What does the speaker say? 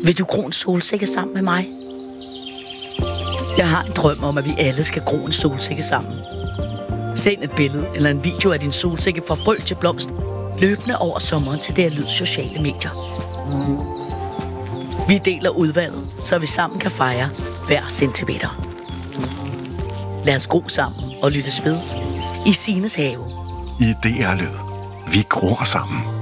Vil du gro en solsikke sammen med mig? Jeg har en drøm om, at vi alle skal gro en solsikke sammen. Send et billede eller en video af din solsikke fra frø til blomst, løbende over sommeren til det her Lyds sociale medier. Vi deler udvalget, så vi sammen kan fejre hver centimeter. Lad os gro sammen og lyttes ved i Signes have. I DR Lyd. Vi gror sammen.